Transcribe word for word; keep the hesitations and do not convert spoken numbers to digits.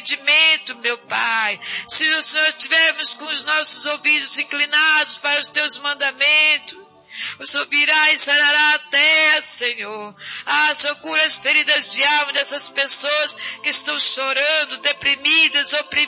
entendimento, meu Pai. Se o Senhor estivermos com os nossos ouvidos inclinados para os teus mandamentos, o Senhor virá e sarará a terra, Senhor. Ah, Senhor, cura as feridas de alma dessas pessoas que estão chorando, deprimidas, oprimidas.